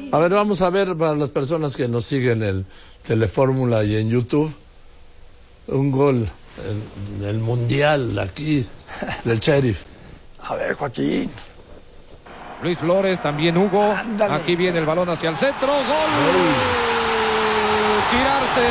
A ver, vamos a ver para las personas que nos siguen en Telefórmula y en YouTube, un gol en el Mundial aquí del Sheriff. A ver, Joaquín. Luis Flores, también Hugo. Ándale. Aquí viene el balón hacia el centro. ¡Gol! Quirarte.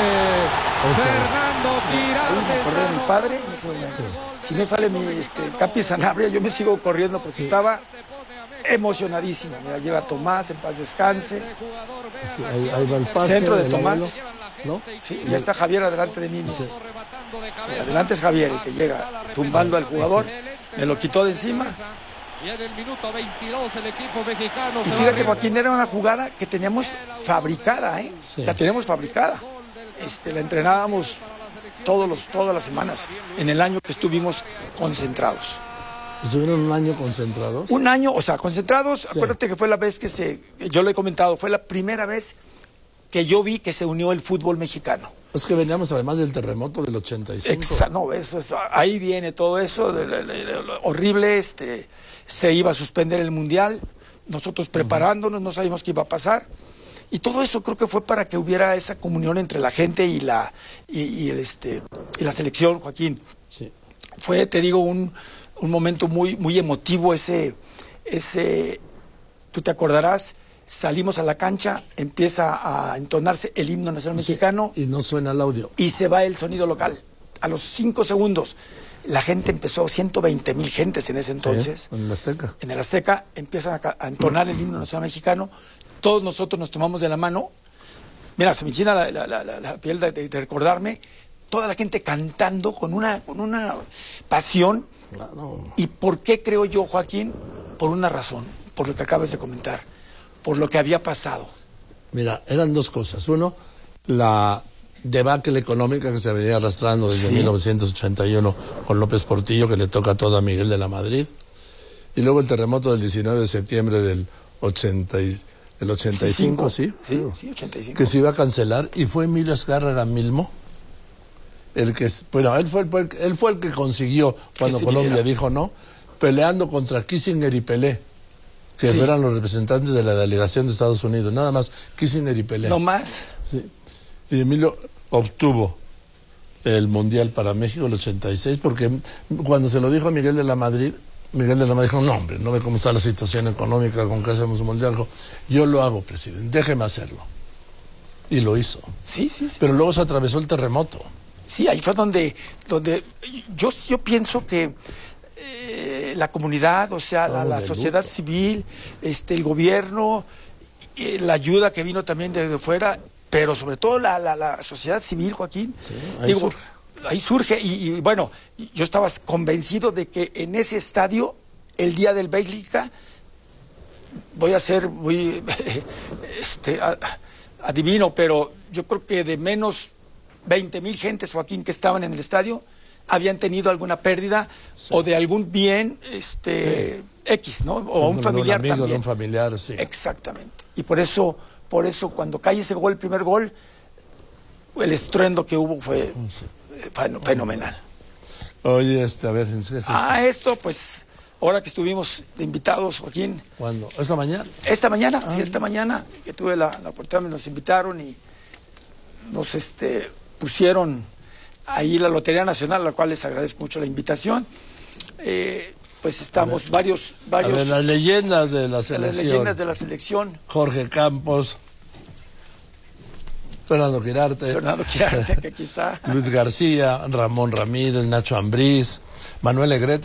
Fernando Quirarte. Me acordé de mi padre en ese momento. Si no sale mi Capi Sanabria, yo me sigo corriendo porque estaba emocionadísimo. Mira, llega Tomás, en paz descanse. Sí, ahí va el pase. Centro de Tomás. abuelo, ¿no? Sí, ya está Javier adelante de mí. Sí. Adelante es Javier, el que llega tumbando al jugador. Me lo quitó de encima. Y en el minuto 22 el equipo mexicano. Y fíjate, Joaquín, era una jugada que teníamos fabricada, ¿eh? Sí. La teníamos fabricada. La entrenábamos todas las semanas, en el año que estuvimos concentrados. ¿Estuvieron un año concentrados? Un año, o sea, concentrados, Sí. Acuérdate que fue la vez yo lo he comentado, fue la primera vez que yo vi que se unió el fútbol mexicano. Es que veníamos además del terremoto del 85. No, ahí viene todo eso, horrible, se iba a suspender el Mundial, nosotros preparándonos, no sabíamos qué iba a pasar, y todo eso creo que fue para que hubiera esa comunión entre la gente y la selección, Joaquín. Sí. Fue, te digo, un momento muy, muy emotivo ese, tú te acordarás, salimos a la cancha, empieza a entonarse el himno nacional mexicano. Y no suena el audio. Y se va el sonido local. A los 5 segundos, la gente empezó, 120,000 gentes en ese entonces. Sí, en el Azteca. En el Azteca empiezan a entonar el himno nacional mexicano. Todos nosotros nos tomamos de la mano. Mira, se me enchina la piel de recordarme. Toda la gente cantando con una pasión. Claro. ¿Y por qué creo yo, Joaquín? Por una razón, por lo que acabas de comentar, por lo que había pasado. Mira, eran dos cosas. Uno, la debacle económica que se venía arrastrando desde 1981 con López Portillo, que le toca todo a Miguel de la Madrid. Y luego el terremoto del 19 de septiembre del 85, ¿sí? Sí, 85. Que se iba a cancelar, y fue Emilio Azcárraga Milmo el que, bueno, él fue el que consiguió, cuando Colombia dijo no, peleando contra Kissinger y Pelé, que eran los representantes de la delegación de Estados Unidos, nada más Kissinger y Pelé. No más. Sí. Y Emilio obtuvo el Mundial para México el 86, porque cuando se lo dijo a Miguel de la Madrid dijo, no hombre, no ve cómo está la situación económica, con que hacemos un Mundial. Dijo, yo lo hago, presidente, déjeme hacerlo. Y lo hizo. Sí. Pero luego se atravesó el terremoto. Sí, ahí fue donde yo pienso que la comunidad, o sea, la sociedad civil, el gobierno, la ayuda que vino también de fuera, pero sobre todo la sociedad civil, Joaquín. Sí, ahí surge. Y bueno, yo estaba convencido de que en ese estadio, el día del Bélgica, voy a ser muy adivino, pero yo creo que de menos 20,000 gentes, Joaquín, que estaban en el estadio, habían tenido alguna pérdida o de algún bien X, ¿no? O un familiar amigo, también. Un familiar, sí. Exactamente. Y por eso cuando cae ese gol, el primer gol, el estruendo que hubo fue fenomenal. Oye, a ver, ¿qué es esto? Esto, pues, ahora que estuvimos de invitados, Joaquín. ¿Cuándo? ¿Esta mañana? Esta mañana, sí, esta mañana, que tuve la oportunidad, nos invitaron y nos pusieron ahí la Lotería Nacional, a la cual les agradezco mucho la invitación. Pues estamos varios. A ver, las leyendas de la selección. Las leyendas de la selección. Jorge Campos, Fernando Quirarte, que aquí está. Luis García, Ramón Ramírez, Nacho Ambriz, Manuel Egret.